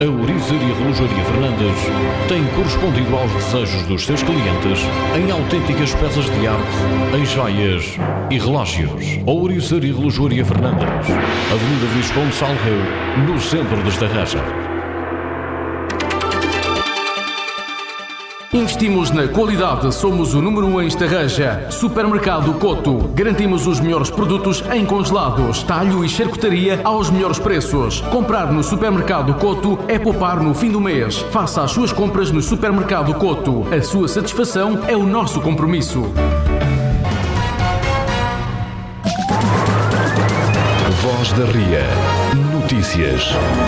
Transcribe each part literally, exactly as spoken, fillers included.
A Ouriçaria Relojaria Fernandes tem correspondido aos desejos dos seus clientes em autênticas peças de arte, em joias e relógios. A Ouriçaria Relojaria Fernandes, Avenida Visconde Salgueiro, no centro de Estarreja. Investimos na qualidade, somos o número um em Estarreja. Supermercado Coto. Garantimos os melhores produtos em congelados, talho e charcutaria aos melhores preços. Comprar no Supermercado Coto é poupar no fim do mês. Faça as suas compras no Supermercado Coto. A sua satisfação é o nosso compromisso. Voz da Ria. Notícias.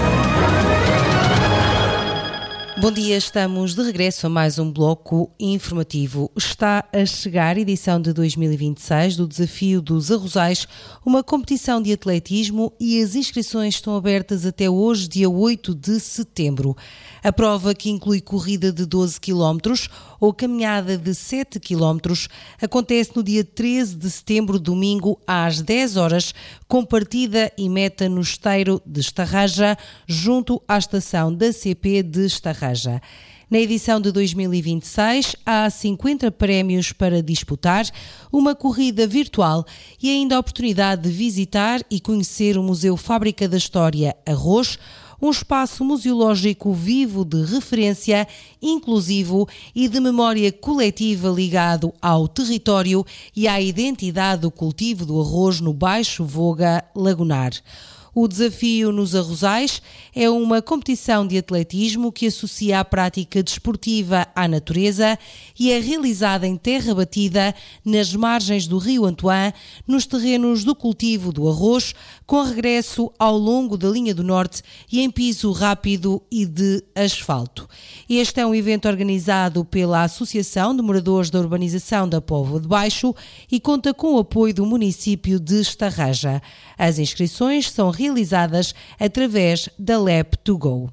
Bom dia, estamos de regresso a mais um bloco informativo. Está a chegar a edição de dois mil e vinte e seis do Desafio dos Arrozais, uma competição de atletismo, e as inscrições estão abertas até hoje, dia oito de setembro. A prova, que inclui corrida de doze quilómetros ou caminhada de sete quilómetros, acontece no dia treze de setembro, domingo, às dez horas, com partida e meta no esteiro de Estarreja, junto à estação da C P de Estarreja. Na edição de dois mil e vinte e seis, há cinquenta prémios para disputar, uma corrida virtual e ainda a oportunidade de visitar e conhecer o Museu Fábrica da História Arroz, um espaço museológico vivo de referência, inclusivo e de memória coletiva ligado ao território e à identidade do cultivo do arroz no Baixo Voga Lagunar. O Desafio nos Arrozais é uma competição de atletismo que associa a prática desportiva à natureza e é realizada em terra batida, nas margens do Rio Antoine, nos terrenos do cultivo do arroz, com regresso ao longo da linha do norte e em piso rápido e de asfalto. Este é um evento organizado pela Associação de Moradores da Urbanização da Póvoa de Baixo e conta com o apoio do município de Estarreja. As inscrições são realizadas através da Lab to Go.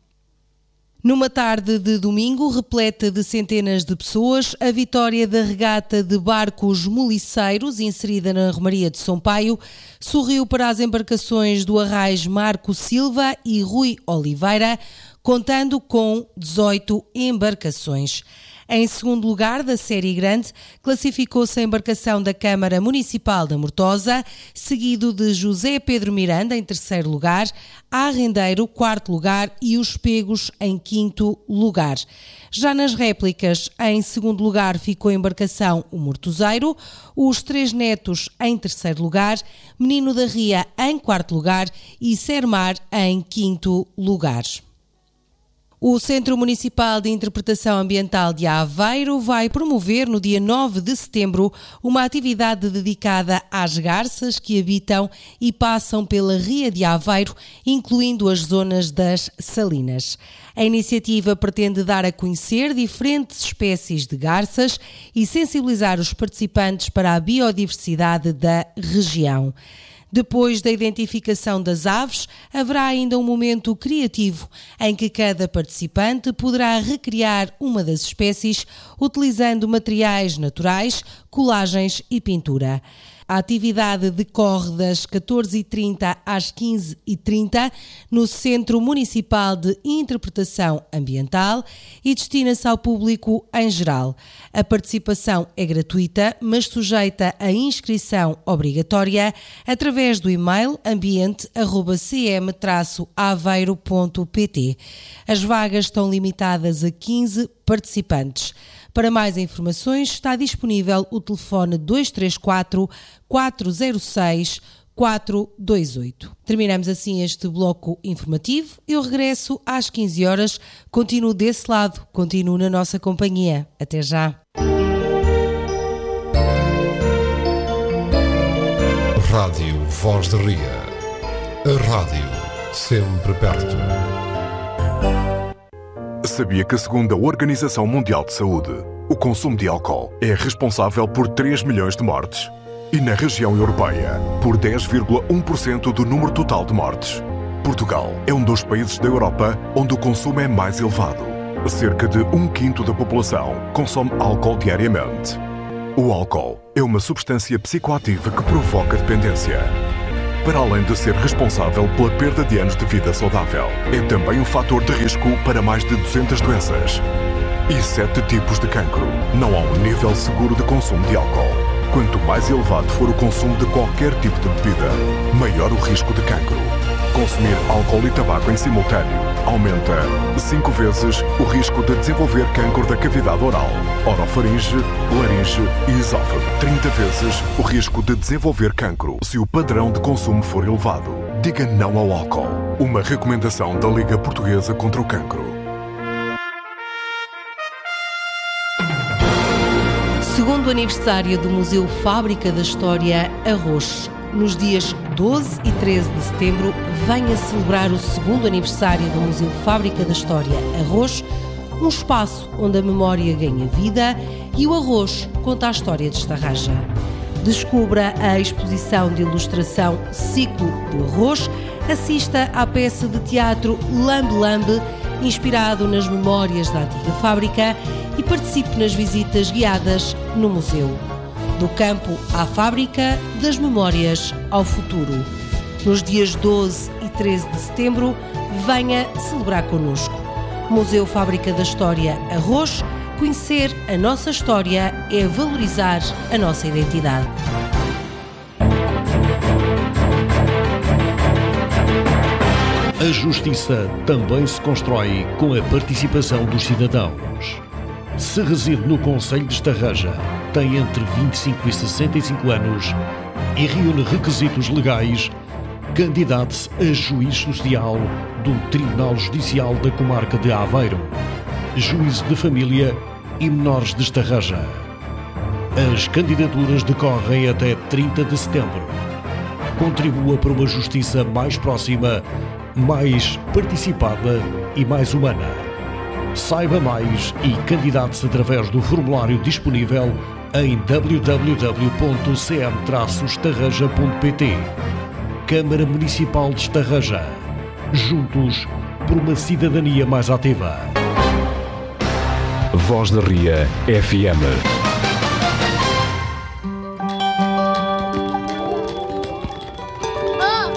Numa tarde de domingo repleta de centenas de pessoas, a vitória da regata de barcos moliceiros, inserida na Romaria de São Paio, sorriu para as embarcações do Arrais Marco Silva e Rui Oliveira, contando com dezoito embarcações. Em segundo lugar da série grande, classificou-se a embarcação da Câmara Municipal da Mortosa, seguido de José Pedro Miranda em terceiro lugar, Arrendeiro quarto lugar e os Pegos em quinto lugar. Já nas réplicas, em segundo lugar ficou a embarcação o Mortoseiro, os Três Netos em terceiro lugar, Menino da Ria em quarto lugar e Sermar em quinto lugar. O Centro Municipal de Interpretação Ambiental de Aveiro vai promover no dia nove de setembro uma atividade dedicada às garças que habitam e passam pela Ria de Aveiro, incluindo as zonas das Salinas. A iniciativa pretende dar a conhecer diferentes espécies de garças e sensibilizar os participantes para a biodiversidade da região. Depois da identificação das aves, haverá ainda um momento criativo em que cada participante poderá recriar uma das espécies utilizando materiais naturais, colagens e pintura. A atividade decorre das catorze e trinta às quinze e trinta no Centro Municipal de Interpretação Ambiental e destina-se ao público em geral. A participação é gratuita, mas sujeita a inscrição obrigatória através do e-mail ambiente arroba c m traço aveiro ponto p t. As vagas estão limitadas a quinze participantes. Para mais informações está disponível o telefone dois três quatro, quatro zero seis, quatro dois oito. Terminamos assim este bloco informativo. Eu regresso às quinze horas. Continuo desse lado, continuo na nossa companhia. Até já. Rádio Voz da Ria. A rádio sempre perto. Sabia que, segundo a Organização Mundial de Saúde, o consumo de álcool é responsável por três milhões de mortes e, na região europeia, por dez vírgula um por cento do número total de mortes. Portugal é um dos países da Europa onde o consumo é mais elevado. Cerca de um quinto da população consome álcool diariamente. O álcool é uma substância psicoativa que provoca dependência. para além de ser responsável pela perda de anos de vida saudável, é também um fator de risco para mais de duzentas doenças e sete tipos de cancro. Não há um nível seguro de consumo de álcool. Quanto mais elevado for o consumo de qualquer tipo de bebida, maior o risco de cancro. Consumir álcool e tabaco em simultâneo aumenta cinco vezes o risco de desenvolver cancro da cavidade oral, orofaringe, laringe e esófago. trinta vezes o risco de desenvolver cancro se o padrão de consumo for elevado. Diga não ao álcool. Uma recomendação da Liga Portuguesa contra o Cancro. Segundo aniversário do Museu Fábrica da História, Arroz. Nos dias doze e treze de setembro, venha celebrar o segundo aniversário do Museu Fábrica da História, Arroz, um espaço onde a memória ganha vida e o arroz conta a história de Estarraja. Descubra a exposição de ilustração Ciclo do Arroz, assista à peça de teatro Lambe Lambe, inspirado nas memórias da antiga fábrica, e participe nas visitas guiadas no museu. Do campo à fábrica, das memórias ao futuro. Nos dias doze e treze de setembro, venha celebrar connosco. Museu Fábrica da História, Arroz. Conhecer a nossa história é valorizar a nossa identidade. A justiça também se constrói com a participação dos cidadãos. Se reside no concelho de Estarraja, tem entre vinte e cinco e sessenta e cinco anos e reúne requisitos legais, candidate-se a juiz social do Tribunal Judicial da Comarca de Aveiro, juízo de família e menores de Estarraja. As candidaturas decorrem até trinta de setembro. Contribua para uma justiça mais próxima, mais participada e mais humana. Saiba mais e candidate-se através do formulário disponível em w w w ponto c m traço estarraja ponto p t. Câmara Municipal de Estarraja. Juntos por uma cidadania mais ativa. Voz da Ria F M.